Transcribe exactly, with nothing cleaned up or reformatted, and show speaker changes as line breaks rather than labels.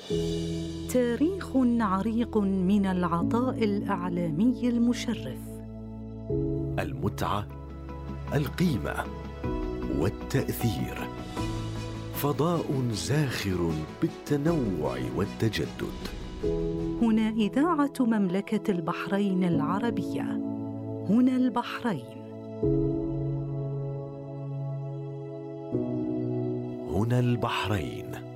تاريخ عريق من العطاء الإعلامي المشرف،
المتعة، القيمة والتأثير. فضاء زاخر بالتنوع والتجدد.
هنا إذاعة مملكة البحرين العربية، هنا البحرين.
هنا البحرين.